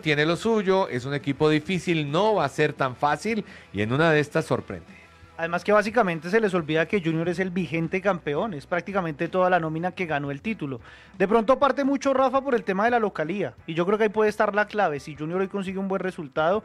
tiene lo suyo, es un equipo difícil, no va a ser tan fácil y en una de estas sorprende. Además que básicamente se les olvida que Junior es el vigente campeón, es prácticamente toda la nómina que ganó el título. De pronto parte mucho Rafa por el tema de la localía, y yo creo que ahí puede estar la clave, si Junior hoy consigue un buen resultado,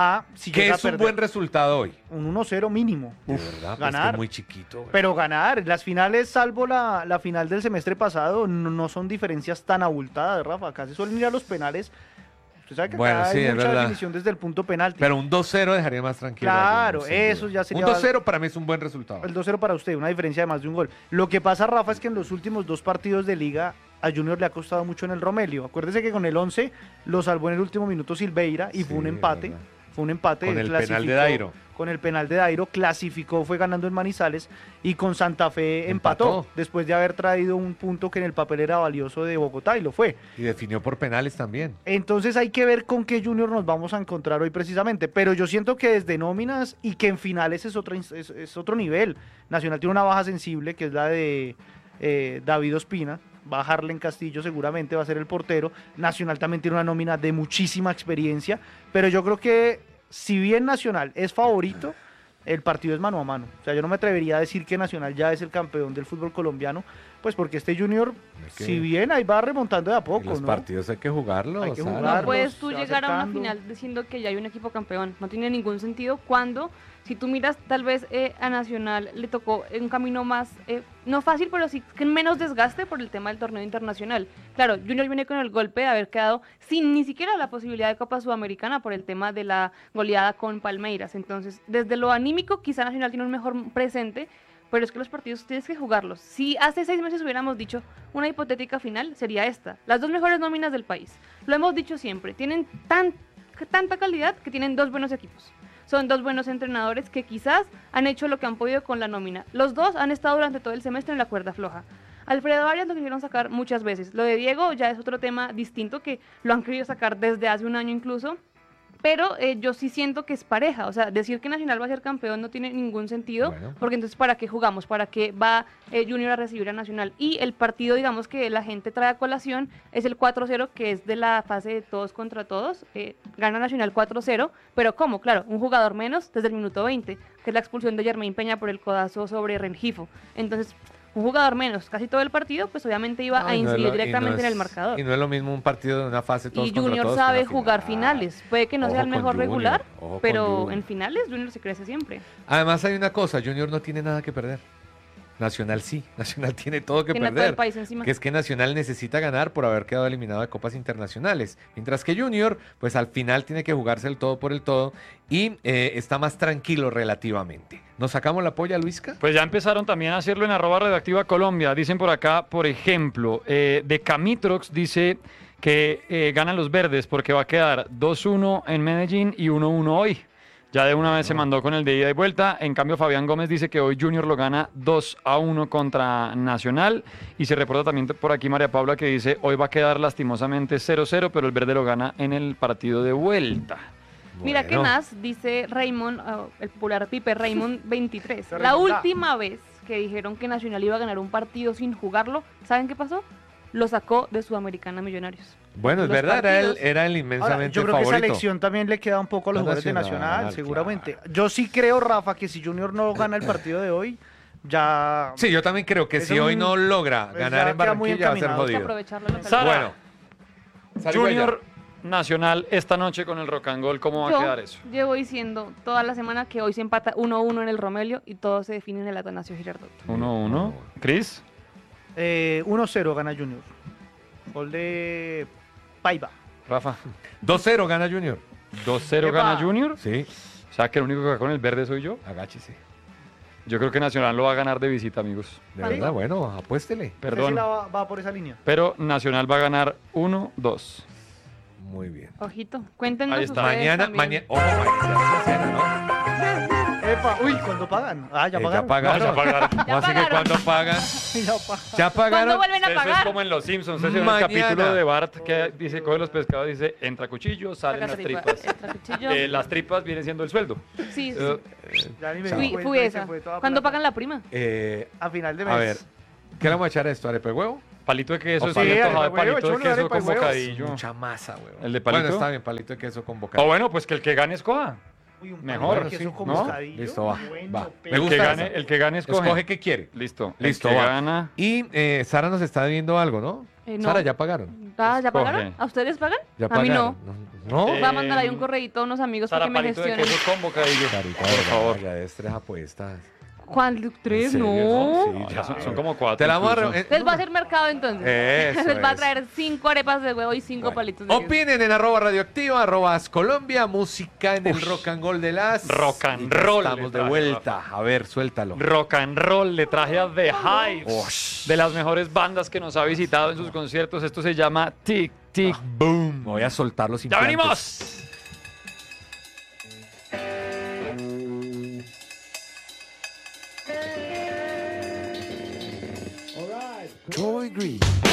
si ¿Qué llega es a un perder, buen resultado hoy? un 1-0 mínimo. De verdad, pues ganar. que muy chiquito. Güey. Pero ganar, las finales, salvo la final del semestre pasado, no son diferencias tan abultadas, Rafa, acá se suelen ir a los penales. Usted sabe que acá sí, hay es mucha verdad. definición desde el punto penalti. Pero un 2-0 dejaría más tranquilo. Claro, sin eso duda. ya sería... Un 2-0 para mí es un buen resultado. El 2-0 para usted, una diferencia de más de un gol. Lo que pasa, Rafa, es que en los últimos 2 partidos de liga a Junior le ha costado mucho en el Romelio. Acuérdese que con el 11 lo salvó en el último minuto Silveira y fue un empate. Fue un empate. Con el penal de Dairo. Con el penal de Dairo, clasificó, fue ganando en Manizales y con Santa Fe empató. Después de haber traído un punto que en el papel era valioso de Bogotá y lo fue. Y definió por penales también. Entonces hay que ver con qué Junior nos vamos a encontrar hoy precisamente. Pero yo siento que desde nóminas y que en finales es otro nivel. Nacional tiene una baja sensible que es la de David Ospina. Va a Harlen Castillo seguramente, va a ser el portero. Nacional también tiene una nómina de muchísima experiencia, pero yo creo que si bien Nacional es favorito, el partido es mano a mano. O sea, yo no me atrevería a decir que Nacional ya es el campeón del fútbol colombiano, pues porque este Junior, si bien ahí va remontando de a poco, los partidos hay que jugarlos. Hay que Sara. jugarlos. No puedes tú llegar a una acercando. final diciendo que ya hay un equipo campeón. No tiene ningún sentido cuando, si tú miras, tal vez a Nacional le tocó un camino más, no fácil, pero sí que menos desgaste por el tema del torneo internacional. Claro, Junior viene con el golpe de haber quedado sin ni siquiera la posibilidad de Copa Sudamericana por el tema de la goleada con Palmeiras. Entonces, desde lo anímico, quizá Nacional tiene un mejor presente, pero es que los partidos tienes que jugarlos. Si hace 6 meses hubiéramos dicho una hipotética final, sería esta. Las 2 mejores nóminas del país. Lo hemos dicho siempre. Tienen tanta calidad que tienen 2 buenos equipos. Son 2 buenos entrenadores que quizás han hecho lo que han podido con la nómina. Los 2 han estado durante todo el semestre en la cuerda floja. Alfredo Arias lo quisieron sacar muchas veces. Lo de Diego ya es otro tema distinto que lo han querido sacar desde hace un año incluso. Pero yo sí siento que es pareja, o sea, decir que Nacional va a ser campeón no tiene ningún sentido, porque entonces ¿para qué jugamos? ¿Para qué va Junior a recibir a Nacional? Y el partido, digamos, que la gente trae a colación es el 4-0, que es de la fase de todos contra todos, gana Nacional 4-0, pero ¿cómo? Claro, un jugador menos desde el minuto 20, que es la expulsión de Germain Peña por el codazo sobre Rengifo. Entonces, un jugador menos, casi todo el partido, pues obviamente iba a incidir directamente en el marcador. Y no es lo mismo un partido de una fase todos y contra Junior todos sabe que una jugar final. finales. Puede que no Ojo sea el mejor con Junior, regular, ojo con pero Junior. en finales Junior se crece siempre. Además hay una cosa, Junior no tiene nada que perder. Nacional sí, Nacional tiene todo que Tiene todo perder. el país encima. Que es que Nacional necesita ganar por haber quedado eliminado de copas internacionales. Mientras que Junior, pues al final tiene que jugarse el todo por el todo y está más tranquilo relativamente. ¿Nos sacamos la polla, Luisca? Pues ya empezaron también a hacerlo en @redactiva Colombia. Dicen por acá, por ejemplo, de Camitrox dice que ganan los verdes porque va a quedar 2-1 en Medellín y 1-1 hoy. Ya de una vez se mandó con el de ida y vuelta. En cambio, Fabián Gómez dice que hoy Junior lo gana 2-1 contra Nacional. Y se reporta también por aquí María Paula que dice hoy va a quedar lastimosamente 0-0, pero el verde lo gana en el partido de vuelta. Mira que más, dice Raymond, el popular Pipe Raymond 23. La última vez que dijeron que Nacional iba a ganar un partido sin jugarlo, ¿saben qué pasó? Lo sacó de Sudamericana Millonarios. Bueno, es Los verdad, partidos. era el inmensamente Ahora, yo creo favorito. que esa elección también le queda un poco a los No, jugadores de Nacional, Nacional, seguramente. Yo sí creo, Rafa, que si Junior no gana el partido de hoy, ya... Sí, yo también creo que Eso si hoy no logra pues ganar ya en queda muy Barranquilla va a ser encaminado. Hay que jodido. aprovechar la localidad. Sara, Bueno, Junior Nacional esta noche con el Rocangol, ¿cómo va a quedar eso? Yo llevo diciendo toda la semana que hoy se empata 1-1 en el Romelio y todo se define en el Atanasio Girardot. 1-1. ¿Cris? 1-0 gana Junior. Gol de Paiva. Rafa. 2-0 gana Junior. 2-0 Epa. gana Junior. Sí, O sea que el único que va con el verde soy yo. agáchese. Yo creo que Nacional lo va a ganar de visita, amigos. De verdad, bueno, apuéstele. Perdón. Sí va por esa línea. Pero Nacional va a ganar 1-2. Muy bien. Ojito, cuéntenos Ahí está. ustedes Mañana, también. ojo, mañana es la cena, ¿no? Epa, uy, ¿cuándo pagan? Ah, ya Ya pagaron. pagaron. Ya pagaron. No, así que pagaron. cuando pagan, Ya pagaron. ya ¿Cuándo pagaron. vuelven a Eso es pagar? como en Los Simpsons. Es el Mañana. capítulo de Bart que dice, coge los pescados y dice, entra cuchillo, salen Saca las tripa. tripas. Entra cuchillo. Las tripas vienen siendo el sueldo. Sí, sí. Ya ni me Fui, di fui cuenta y esa. se fue toda ¿Cuándo plata. pagan la prima? A final de mes. A ver, ¿qué le vamos a echar a esto? ¿Arepa de huevo? palito de queso, O es palito. un Sí, antojado de arepa de huevo, palito de échale queso arepa de con huevo. bocadillo. Mucha masa, güey. ¿El de palito? Bueno, está bien, palito de queso con O bocadillo. bueno, pues que el que gane escoja. Uy, un Mejor, palito de queso sí, con ¿no? bocadillo. Listo, va, Bueno, va. pero- Me El gusta que gane, esa. el que gane escoge. Escoge qué quiere. Listo. Listo, El que va. gana. Y Sara nos está debiendo algo, ¿no? No. Sara, ya pagaron. ¿Ya Escoge. pagaron? ¿A ustedes pagan? Ya A mí no. pagaron. ¿No? Eh, Voy a mandar ahí un correíto a unos amigos Sara, para que me palito de gestionen. queso con bocadillo. Sarita, Por ¿verdad? favor. Ya es 3 apuestas. Juan, tres, serio? no. Sí, No, ya. son como 4. Te la vamos a Les va a hacer mercado entonces. Eso Les va a es. traer 5 arepas de huevo y 5 Bueno. palitos de queso. Opinen en @radioactiva, @Colombia, música en el rock and roll de las. Rock and Y ya roll Estamos le de traje, vuelta. A ver, suéltalo. Rock and roll, le traje a The Hives, Osh. de las mejores bandas que nos ha visitado en sus conciertos. Esto se llama Tic Tic Boom. Voy a soltar los ¡Ya implantes. venimos! Troy Green.